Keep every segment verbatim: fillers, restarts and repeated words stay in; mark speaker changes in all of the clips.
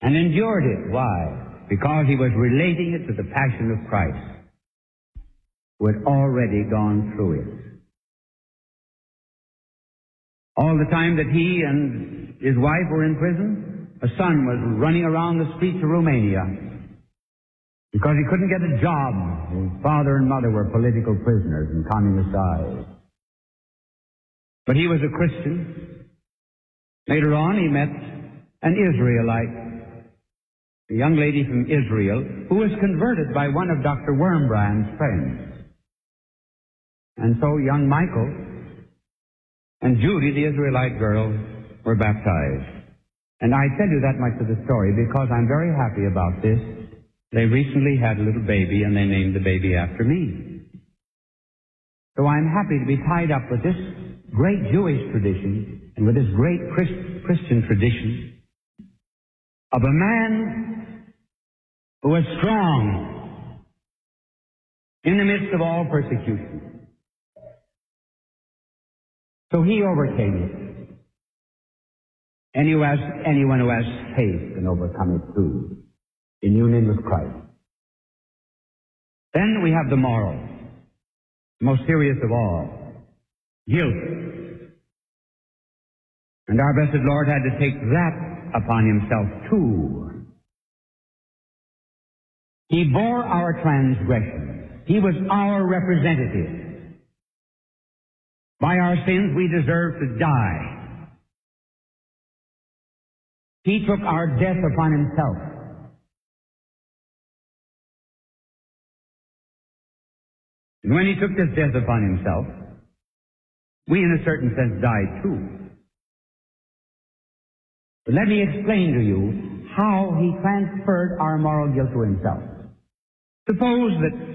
Speaker 1: and endured it. Why? Because he was relating it to the passion of Christ, who had already gone through it. All the time that he and his wife were in prison, a son was running around the streets of Romania because he couldn't get a job. His father and mother were political prisoners in communist eyes. But he was a Christian. Later on, he met an Israelite, a young lady from Israel, who was converted by one of Doctor Wurmbrand's friends. And so young Michael and Judy, the Israelite girl, were baptized. And I tell you that much of the story because I'm very happy about this. They recently had a little baby, and they named the baby after me. So I'm happy to be tied up with this great Jewish tradition and with this great Christ- Christian tradition of a man who was strong in the midst of all persecution. So he overcame it. And who has, anyone who has faith can overcome it too, in union with Christ. Then we have the moral, most serious of all, guilt. And our blessed Lord had to take that upon himself too. He bore our transgressions. He was our representative. By our sins we deserve to die. He took our death upon himself. And when he took this death upon himself, we in a certain sense died too. But let me explain to you how he transferred our moral guilt to himself. Suppose that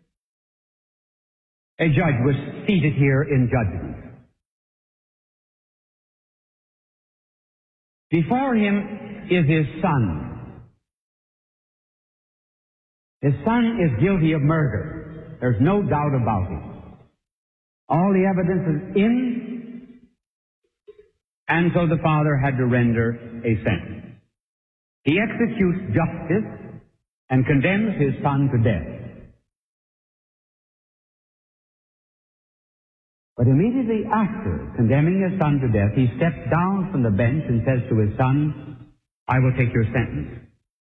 Speaker 1: a judge was seated here in judgment. Before him is his son. His son is guilty of murder. There's no doubt about it. All the evidence is in, and so the father had to render a sentence. He executes justice and condemns his son to death. But immediately after condemning his son to death, he steps down from the bench and says to his son, I will take your sentence.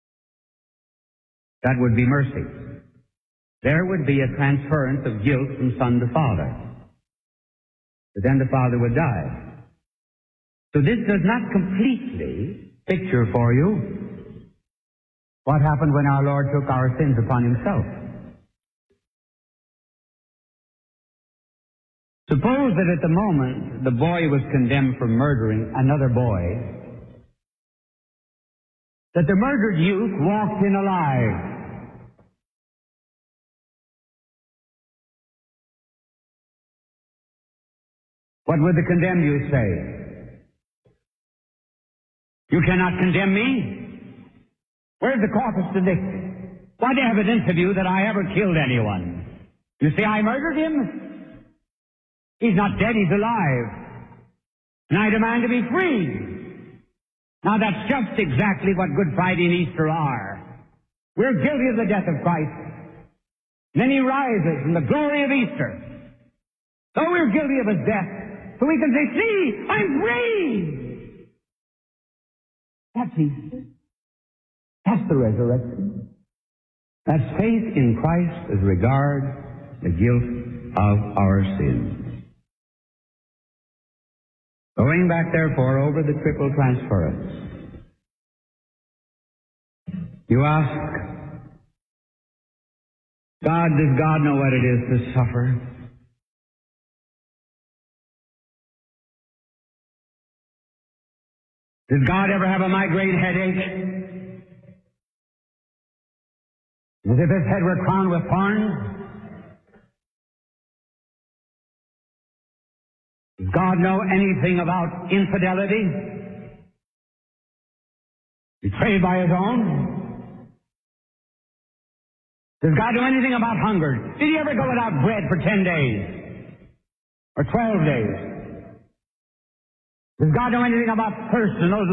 Speaker 1: That would be mercy. There would be a transference of guilt from son to father. But then the father would die. So this does not completely picture for you what happened when our Lord took our sins upon himself. Suppose that at the moment the boy was condemned for murdering another boy, that the murdered youth walked in alive. What would the condemned youth say? You cannot condemn me? Where's the corpus delicti? What evidence have you that I ever killed anyone? You say I murdered him? He's not dead, he's alive. And I demand to be free. Now that's just exactly what Good Friday and Easter are. We're guilty of the death of Christ. And then he rises in the glory of Easter. So we're guilty of his death. So we can say, see, I'm free. That's Easter. That's the resurrection. That's faith in Christ as regards the guilt of our sins. Going back, therefore, over the triple transference, you ask, God, does God know what it is to suffer? Did God ever have a migraine headache? As if his head were crowned with thorns? Does God know anything about infidelity? Betrayed by his own? Does God know anything about hunger? Did he ever go without bread for ten days? Or twelve days? Does God know anything about thirst and those